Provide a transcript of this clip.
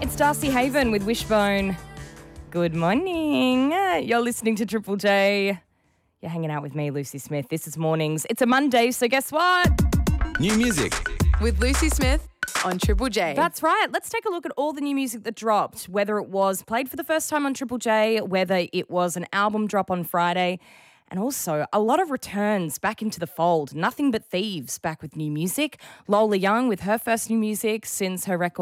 It's Darcy Haven with Wishbone. Good morning. You're listening to Triple J. You're hanging out with me, Lucy Smith. This is Mornings. It's a Monday, so guess what? New music with Lucy Smith on Triple J. That's right. Let's take a look at all the new music that dropped, whether it was played for the first time on Triple J, whether it was an album drop on Friday, and also a lot of returns back into the fold. Nothing But Thieves back with new music. Lola Young with her first new music since her record